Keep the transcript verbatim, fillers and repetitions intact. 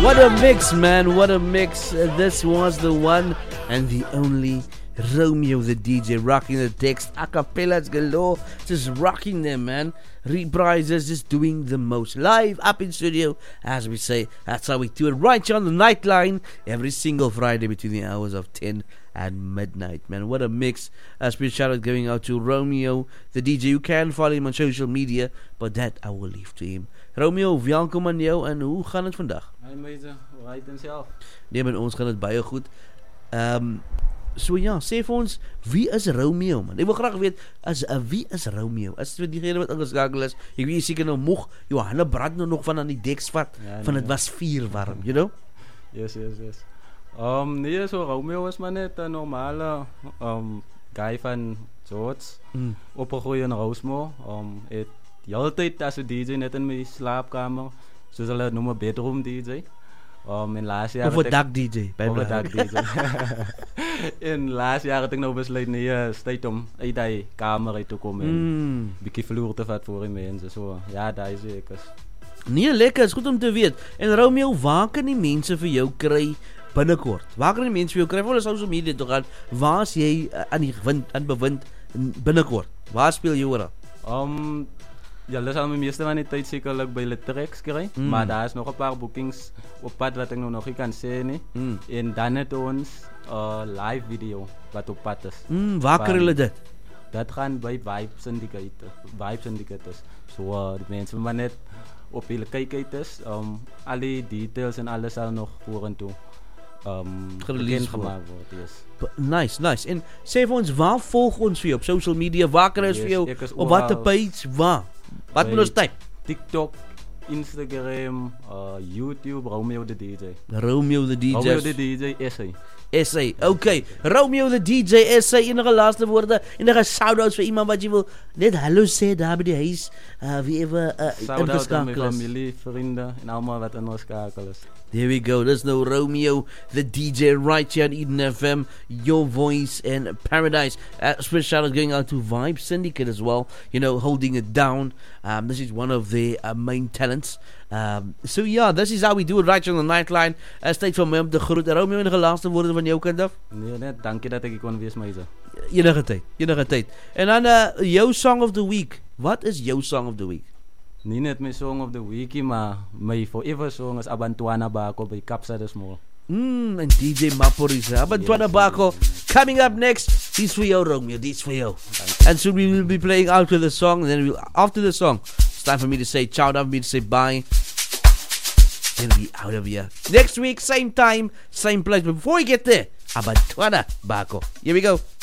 What a mix, man. What a mix. Uh, this was the one and the only Romeo the D J, rocking the text, acapellas galore, just rocking them, man. Reprises, just doing the most. Live up in studio, as we say. That's how we do it right here on the Nightline every single Friday between the hours of ten and midnight, man. What a mix. A special shout out going out to Romeo the D J. You can follow him on social media, but that I will leave to him. Romeo, welkom aan jou en hoe gaan het vandag? Hi meise, hoe gaan het self? Nee, met ons gaan het baie goed. Um, so ja, sê vir ons, wie is Romeo, man? Ek wil graag weet, as, uh, wie is Romeo? As vir diegene wat ingeskakel is, ek weet jy seker nou moeg, jou hande brand nou nog van aan die deks vat, ja, nee, van het was vier warm, you know? Yes, yes, yes. Um, nee, so Romeo is maar net een normale um, guy van George, mm. opgegroeid in Roosmore. Um, het die hele tijd als een D J net in mijn slaapkamer, zoals hulle het noemen, bedroom D J. Um, en laatste jaar of een dak D J. Of een dak D J. En laatste jaar had ik nou besluit, nee, het is tijd om uit die kamer uit te komen en een mm. beetje vloer te vat voor die mensen. So, ja, daar is ik. Nee, lekker, is goed om te weet. En Romeo, waar kan die mense vir jou kry binnekort? Waar kan die mense vir jou kry? Voor die social media toe gaan, waar is jy uh, aan die gewind, aan bewind binnekort? Waar speel jy oor? Um, ja, dat zal mijn meeste van die tijd zekerlijk bij Litrex krijgen. Mm. Maar daar is nog een paar bookings op pad wat ik nog niet kan zeggen. Mm. En dan het ons uh, live video wat op pad is. Mm, waar krijgen jullie dit? Dat gaan bij Vibe Syndicate. Vibe Syndicate is. So, uh, de mensen maar net op hele kijkheid is. Um, alle details en alles zal nog voor en toe um, gereleased gemaakt worden. Yes. Nice, nice. En sê vir ons, waar volg ons vir jou? Op social media, waar kan ons yes, vir jou? Op wat de page, waar? Wat moet ons type? TikTok, Instagram, uh, YouTube, Romeo the D J. Romeo the D J. Romeo the D J, S A. S A, okay. Romeo the D J, S A. Enige laaste woorde, enige shoutouts vir iemand wat jy wil net hallo sê daar by die huis, uh, wie ever uh, shout-out aan my familie, vrienden en allemaal wat ingeskakel is. There we go. There's no Romeo, the D J, right here on Eden F M, your voice in paradise. Uh, special shout out going out to Vibe Syndicate as well, you know, holding it down. Um, this is one of their uh, main talents. Um, so yeah, this is how we do it right here on the Nightline. Uh, Steeds van my om te groet. Romeo, enige laatste woorde van jou kant af? Nee, net, dankie dat ek kon wees, meise. Enige tyd, enige tyd. En dan uh, jou song of the week. Wat is jou song of the week? Nie net my song of the week, maar my forever song is Abantwana Bako by Kapsa de Small. Mmm, and D J Maporisa. Abantwana yes, Bako. Coming up next, this for you, Romeo, this for you. And soon we will be playing out with the song, and then we'll, after the song, it's time for me to say ciao, time for me to say bye. Then we'll be out of here. Next week, same time, same place. But before we get there, Abantwana Bako. Here we go.